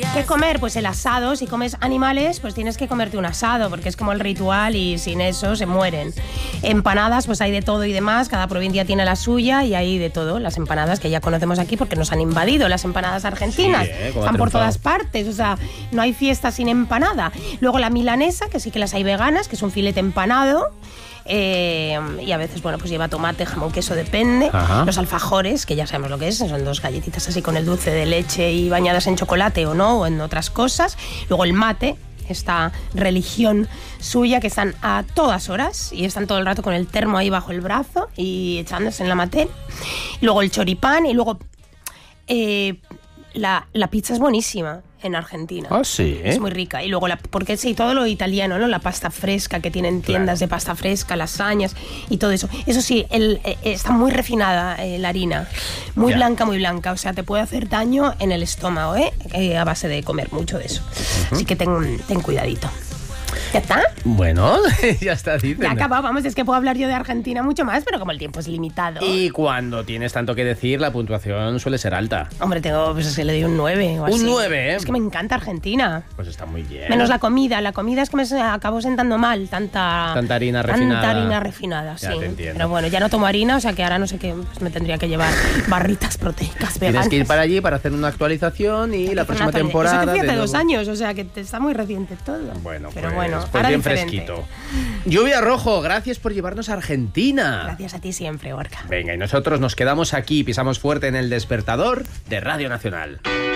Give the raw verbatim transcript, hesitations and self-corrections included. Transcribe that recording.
¿Qué comer? Pues el asado. Si comes animales, pues tienes que comerte un asado, porque es como el ritual y sin eso se mueren. Empanadas, pues hay de todo y demás. Cada provincia tiene la suya y hay de todo. Las empanadas que ya conocemos aquí porque nos han invadido las empanadas argentinas. Sí, ¿eh? Están por todas partes, o sea, no hay fiesta sin empanada. Luego la milanesa, que sí que las hay veganas, que es un filete empanado. Eh, y a veces, bueno, pues lleva tomate, jamón, queso, depende. Ajá. Los alfajores, que ya sabemos lo que es, son dos galletitas así con el dulce de leche y bañadas en chocolate o no, o en otras cosas. Luego el mate, esta religión suya que están a todas horas y están todo el rato con el termo ahí bajo el brazo y echándose en la mate. Y luego el choripán y luego eh, la, la pizza es buenísima en Argentina. Ah, sí, ¿eh? Es muy rica. Y luego, la, porque sí, todo lo italiano, ¿no? La pasta fresca, que tienen tiendas claro. de pasta fresca, lasañas y todo eso. Eso sí, el, eh, está muy refinada eh, la harina. Muy ya. blanca, muy blanca. O sea, te puede hacer daño en el estómago, ¿eh? eh a base de comer mucho de eso. Uh-huh. Así que ten, ten cuidadito. ¿Ya está? Bueno, ya está, dicen. Ya acabado, vamos, es que puedo hablar yo de Argentina mucho más, pero como el tiempo es limitado. Y cuando tienes tanto que decir, la puntuación suele ser alta. Hombre, tengo, pues es que le doy un nueve o así. Un nueve, ¿eh? Es que me encanta Argentina. Pues está muy bien. Menos la comida, la comida es que me acabo sentando mal, tanta... Tanta harina refinada. Tanta harina refinada, ya sí. Te entiendo. Pero bueno, ya no tomo harina, o sea que ahora no sé qué, pues me tendría que llevar barritas proteicas veganas. Tienes que ir para allí para hacer una actualización y la próxima temporada... Eso que hace de dos nuevo. años, o sea que te está muy reciente todo. Bueno, pero pues, bueno, pues ahora bien diferente. Fresquito. Lluvia Rojo, gracias por llevarnos a Argentina. Gracias a ti siempre, Gorka. Venga, y nosotros nos quedamos aquí, pisamos fuerte en el despertador de Radio Nacional.